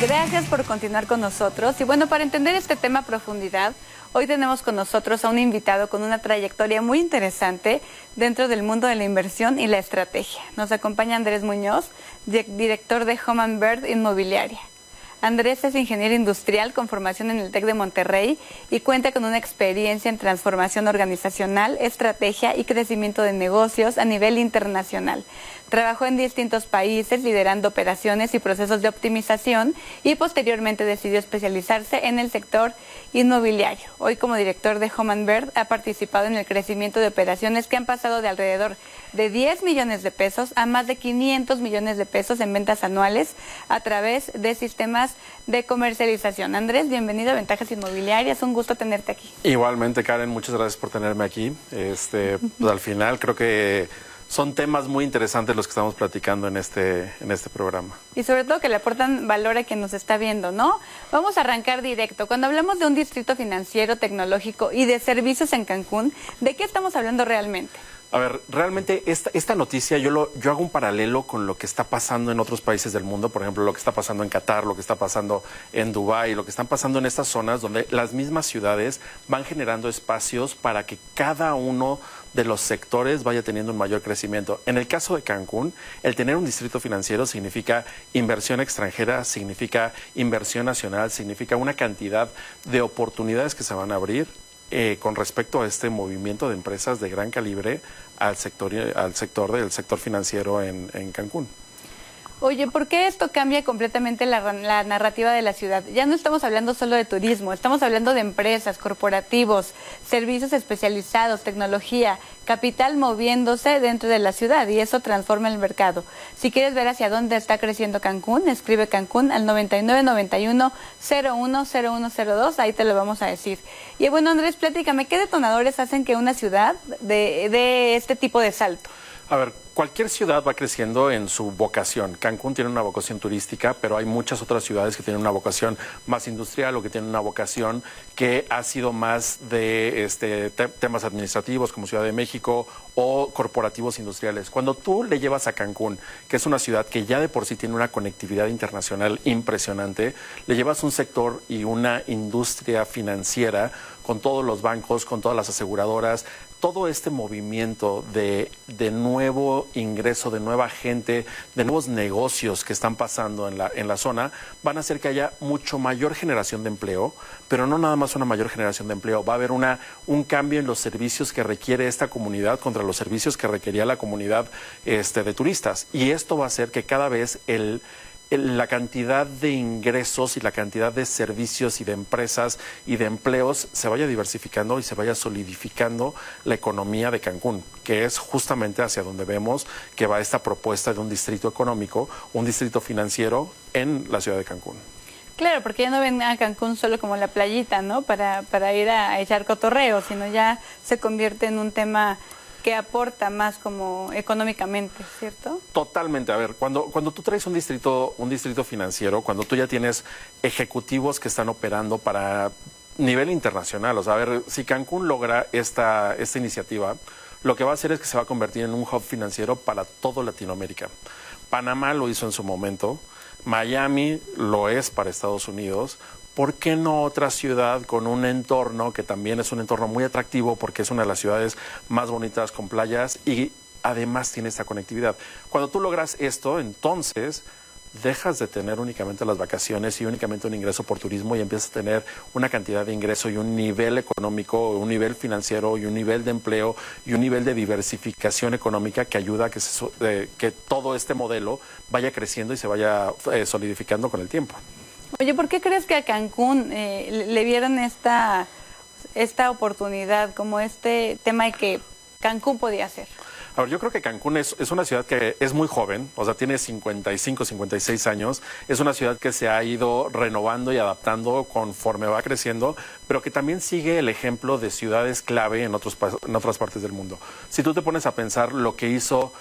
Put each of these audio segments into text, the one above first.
Gracias por continuar con nosotros. Y bueno, para entender este tema a profundidad, hoy tenemos con nosotros a un invitado con una trayectoria muy interesante dentro del mundo de la inversión y la estrategia. Nos acompaña Andrés Muñoz, director de Hummingbird Inmobiliaria. Andrés es ingeniero industrial con formación en el TEC de Monterrey y cuenta con una experiencia en transformación organizacional, estrategia y crecimiento de negocios a nivel internacional. Trabajó en distintos países liderando operaciones y procesos de optimización y posteriormente decidió especializarse en el sector inmobiliario. Hoy, como director de Hummingbird, ha participado en el crecimiento de operaciones que han pasado de alrededor de 10 millones de pesos a más de 500 millones de pesos en ventas anuales a través de sistemas de comercialización. Andrés, bienvenido a Ventajas Inmobiliarias, un gusto tenerte aquí. Igualmente, Karen, muchas gracias por tenerme aquí. Pues al final creo que son temas muy interesantes los que estamos platicando en este programa. Y sobre todo que le aportan valor a quien nos está viendo, ¿no? Vamos a arrancar directo. Cuando hablamos de un distrito financiero, tecnológico y de servicios en Cancún, ¿de qué estamos hablando realmente? A ver, realmente esta noticia yo hago un paralelo con lo que está pasando en otros países del mundo, por ejemplo, lo que está pasando en Qatar, lo que está pasando en Dubái, lo que están pasando en estas zonas donde las mismas ciudades van generando espacios para que cada uno de los sectores vaya teniendo un mayor crecimiento. En el caso de Cancún, el tener un distrito financiero significa inversión extranjera, significa inversión nacional, significa una cantidad de oportunidades que se van a abrir con respecto a este movimiento de empresas de gran calibre al sector del sector financiero en Cancún. Oye, ¿por qué esto cambia completamente la narrativa de la ciudad? Ya no estamos hablando solo de turismo, estamos hablando de empresas, corporativos, servicios especializados, tecnología, capital moviéndose dentro de la ciudad y eso transforma el mercado. Si quieres ver hacia dónde está creciendo Cancún, escribe Cancún al 9991-010102, ahí te lo vamos a decir. Y bueno, Andrés, platícame, ¿qué detonadores hacen que una ciudad de este tipo de salto? A ver, cualquier ciudad va creciendo en su vocación. Cancún tiene una vocación turística, pero hay muchas otras ciudades que tienen una vocación más industrial o que tienen una vocación que ha sido más de temas administrativos como Ciudad de México o corporativos industriales. Cuando tú le llevas a Cancún, que es una ciudad que ya de por sí tiene una conectividad internacional impresionante, le llevas un sector y una industria financiera con todos los bancos, con todas las aseguradoras, todo este movimiento de nuevo ingreso, de nueva gente, de nuevos negocios que están pasando en la zona, van a hacer que haya mucho mayor generación de empleo, pero no nada más una mayor generación de empleo, va a haber un cambio en los servicios que requiere esta comunidad contra los servicios que requería la comunidad de turistas. Y esto va a hacer que cada vez la cantidad de ingresos y la cantidad de servicios y de empresas y de empleos se vaya diversificando y se vaya solidificando la economía de Cancún, que es justamente hacia donde vemos que va esta propuesta de un distrito económico, un distrito financiero en la ciudad de Cancún. Claro, porque ya no ven a Cancún solo como la playita, ¿no? Para ir a echar cotorreo, sino ya se convierte en un tema que aporta más como económicamente, ¿cierto? Totalmente. A ver, cuando tú traes un distrito financiero, cuando tú ya tienes ejecutivos que están operando para nivel internacional, o sea, a ver, si Cancún logra esta iniciativa, lo que va a hacer es que se va a convertir en un hub financiero para toda Latinoamérica. Panamá lo hizo en su momento, Miami lo es para Estados Unidos. ¿Por qué no otra ciudad con un entorno que también es un entorno muy atractivo porque es una de las ciudades más bonitas con playas y además tiene esta conectividad? Cuando tú logras esto, entonces dejas de tener únicamente las vacaciones y únicamente un ingreso por turismo y empiezas a tener una cantidad de ingreso y un nivel económico, un nivel financiero y un nivel de empleo y un nivel de diversificación económica que ayuda a que todo este modelo vaya creciendo y se vaya solidificando con el tiempo. Oye, ¿por qué crees que a Cancún le vieron esta oportunidad, como este tema de que Cancún podía hacer? A ver, yo creo que Cancún es una ciudad que es muy joven, o sea, tiene 55, 56 años. Es una ciudad que se ha ido renovando y adaptando conforme va creciendo, pero que también sigue el ejemplo de ciudades clave en otras partes del mundo. Si tú te pones a pensar lo que hizo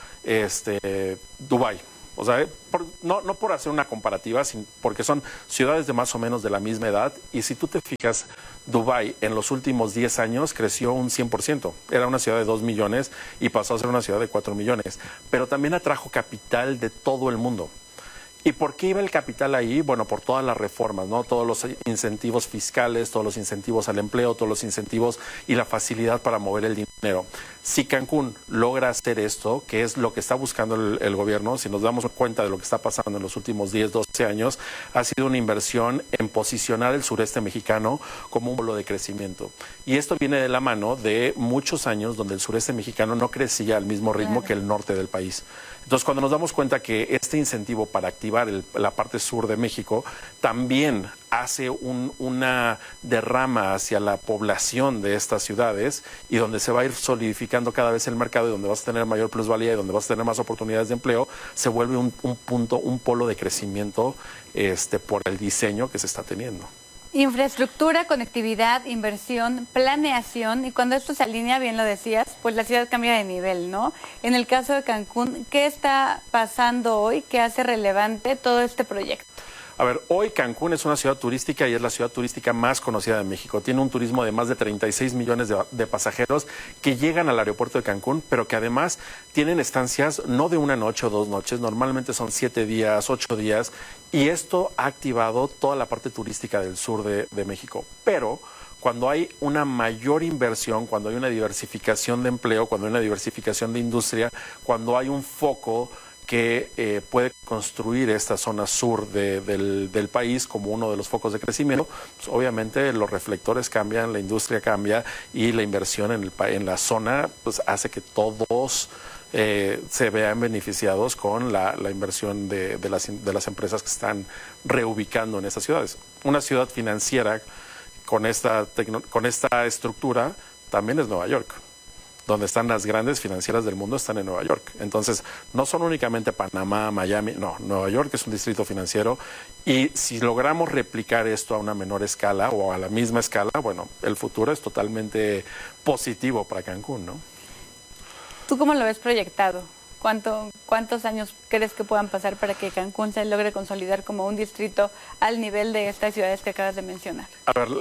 Dubái, o sea, no por hacer una comparativa, porque son ciudades de más o menos de la misma edad, y si tú te fijas, Dubái en los últimos 10 años creció un 100%. Era una ciudad de 2 millones y pasó a ser una ciudad de 4 millones. Pero también atrajo capital de todo el mundo. ¿Y por qué iba el capital ahí? Bueno, por todas las reformas, ¿no? Todos los incentivos fiscales, todos los incentivos al empleo, todos los incentivos y la facilidad para mover el dinero. Si Cancún logra hacer esto, que es lo que está buscando el gobierno, si nos damos cuenta de lo que está pasando en los últimos 10, 12 años, ha sido una inversión en posicionar el sureste mexicano como un polo de crecimiento. Y esto viene de la mano de muchos años donde el sureste mexicano no crecía al mismo ritmo que el norte del país. Entonces, cuando nos damos cuenta que este incentivo para activar la parte sur de México también hace una derrama hacia la población de estas ciudades y donde se va a ir solidificando cada vez el mercado y donde vas a tener mayor plusvalía y donde vas a tener más oportunidades de empleo, se vuelve un punto, un polo de crecimiento por el diseño que se está teniendo. Infraestructura, conectividad, inversión, planeación, y cuando esto se alinea, bien lo decías, pues la ciudad cambia de nivel, ¿no? En el caso de Cancún, ¿qué está pasando hoy que hace relevante todo este proyecto? A ver, hoy Cancún es una ciudad turística y es la ciudad turística más conocida de México. Tiene un turismo de más de 36 millones de pasajeros que llegan al aeropuerto de Cancún, pero que además tienen estancias no de una noche o 2 noches, normalmente son 7 días, 8 días, y esto ha activado toda la parte turística del sur de México. Pero cuando hay una mayor inversión, cuando hay una diversificación de empleo, cuando hay una diversificación de industria, cuando hay un foco que puede construir esta zona sur del país como uno de los focos de crecimiento, pues obviamente los reflectores cambian, la industria cambia y la inversión en la zona pues hace que todos se vean beneficiados con la inversión de las empresas que están reubicando en estas ciudades. Una ciudad financiera con esta estructura también es Nueva York. Donde están las grandes financieras del mundo están en Nueva York. Entonces, no son únicamente Panamá, Miami, no, Nueva York es un distrito financiero y si logramos replicar esto a una menor escala o a la misma escala, bueno, el futuro es totalmente positivo para Cancún, ¿no? ¿Tú cómo lo ves proyectado? ¿Cuántos años crees que puedan pasar para que Cancún se logre consolidar como un distrito al nivel de estas ciudades que acabas de mencionar? A ver,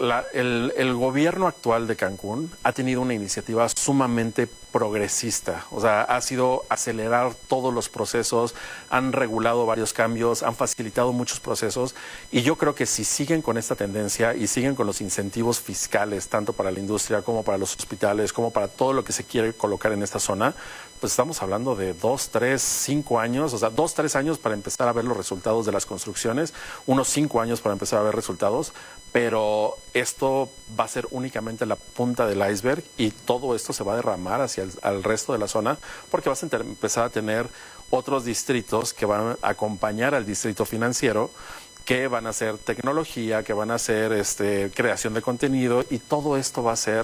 el gobierno actual de Cancún ha tenido una iniciativa sumamente progresista, o sea, ha sido acelerar todos los procesos, han regulado varios cambios, han facilitado muchos procesos y yo creo que si siguen con esta tendencia y siguen con los incentivos fiscales, tanto para la industria como para los hospitales, como para todo lo que se quiere colocar en esta zona, pues estamos hablando de 2, 3, 5 años, o sea, 2, 3 años para empezar a ver los resultados de las construcciones, unos 5 años para empezar a ver resultados, pero esto va a ser únicamente la punta del iceberg y todo esto se va a derramar hacia el resto de la zona porque vas a empezar a tener otros distritos que van a acompañar al distrito financiero, que van a hacer tecnología, que van a hacer creación de contenido y todo esto va a ser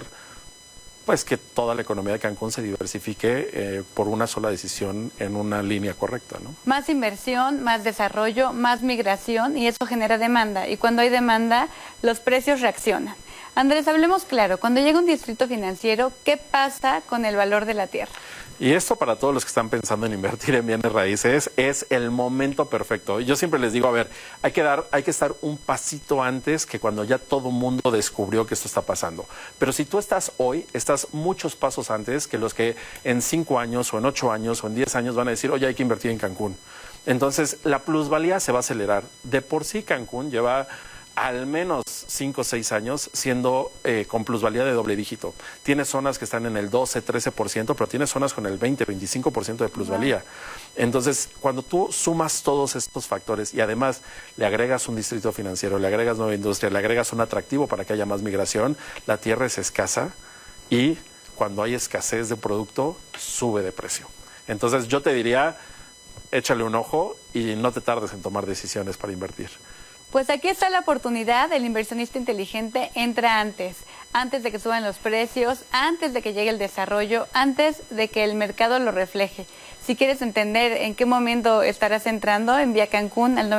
pues que toda la economía de Cancún se diversifique por una sola decisión en una línea correcta, ¿no? Más inversión, más desarrollo, más migración y eso genera demanda. Y cuando hay demanda, los precios reaccionan. Andrés, hablemos claro. Cuando llega un distrito financiero, ¿qué pasa con el valor de la tierra? Y esto para todos los que están pensando en invertir en bienes raíces es el momento perfecto. Yo siempre les digo, a ver, hay que estar un pasito antes que cuando ya todo mundo descubrió que esto está pasando. Pero si tú estás hoy, estás muchos pasos antes que los que en 5 años o en 8 años o en 10 años van a decir, oye, hay que invertir en Cancún. Entonces, la plusvalía se va a acelerar. De por sí Cancún lleva al menos 5 o 6 años siendo con plusvalía de doble dígito. Tiene zonas que están en el 12, 13%, pero tiene zonas con el 20, 25% de plusvalía. Wow. Entonces, cuando tú sumas todos estos factores y además le agregas un distrito financiero, le agregas nueva industria, le agregas un atractivo para que haya más migración, la tierra es escasa y cuando hay escasez de producto, sube de precio. Entonces, yo te diría, échale un ojo y no te tardes en tomar decisiones para invertir. Pues aquí está la oportunidad, el inversionista inteligente entra antes de que suban los precios, antes de que llegue el desarrollo, antes de que el mercado lo refleje. Si quieres entender en qué momento estarás entrando, envía Cancún al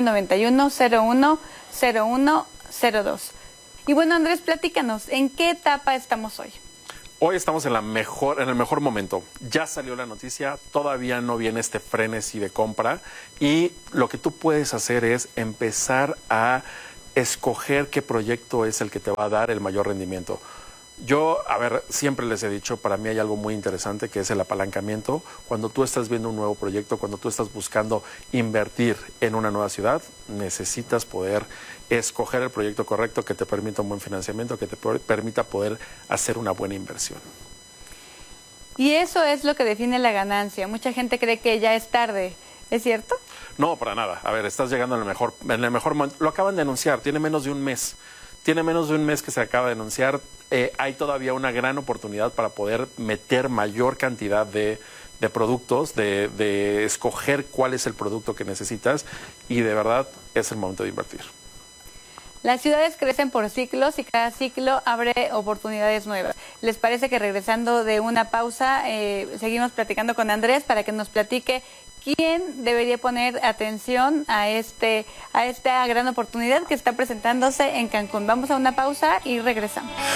9991-010102. Y bueno, Andrés, platícanos, ¿en qué etapa estamos hoy? Hoy estamos en el mejor momento. Ya salió la noticia, todavía no viene este frenesí de compra y lo que tú puedes hacer es empezar a escoger qué proyecto es el que te va a dar el mayor rendimiento. Yo, a ver, siempre les he dicho, para mí hay algo muy interesante que es el apalancamiento. Cuando tú estás viendo un nuevo proyecto, cuando tú estás buscando invertir en una nueva ciudad, necesitas poder escoger el proyecto correcto que te permita un buen financiamiento, que te permita poder hacer una buena inversión. Y eso es lo que define la ganancia. Mucha gente cree que ya es tarde. ¿Es cierto? No, para nada. A ver, estás llegando en el mejor momento. Lo acaban de anunciar, tiene menos de un mes. Tiene menos de un mes que se acaba de anunciar. Hay todavía una gran oportunidad para poder meter mayor cantidad de productos, de escoger cuál es el producto que necesitas y de verdad es el momento de invertir. Las ciudades crecen por ciclos y cada ciclo abre oportunidades nuevas. ¿Les parece que regresando de una pausa seguimos platicando con Andrés para que nos platique quién debería poner atención a esta gran oportunidad que está presentándose en Cancún? Vamos a una pausa y regresamos.